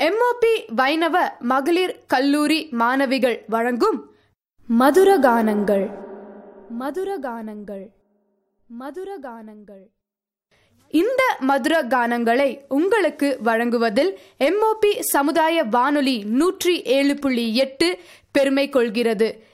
MOP வைணவ மகளிர் கல்லூரி மாணவிகள் வழங்கும் மதுரகானங்கள் மதுரகானங்கள் மதுரகானங்கள். இந்த மதுர கானங்களை உங்களுக்கு வழங்குவதில் எம்ஓபி சமுதாய வானொலி 107.8 பெருமை கொள்கிறது.